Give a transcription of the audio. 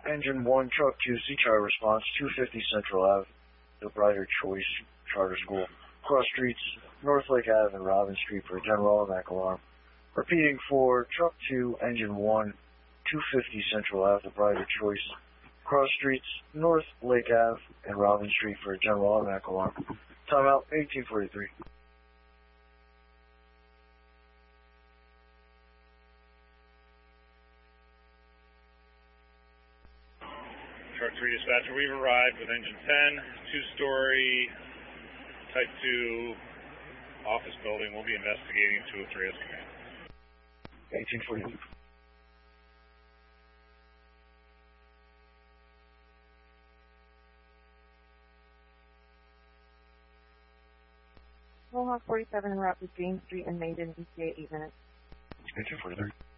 Engine 1, Truck 2, C-Char response, 250 Central Ave, the Brighter Choice Charter School. Cross streets, North Lake Ave and Robin Street for a general automatic alarm. Repeating for Truck 2, Engine 1, 250 Central Ave, the Brighter Choice. Cross streets, North Lake Ave and Robin Street for a general automatic alarm. Timeout, 1843. Truck 3 dispatcher, we've arrived with engine 10, two-story, type 2 office building. We'll be investigating 203 estimate. 1843. Mohawk 47 en route to James Street and Maiden, ETA 8 minutes. 1843.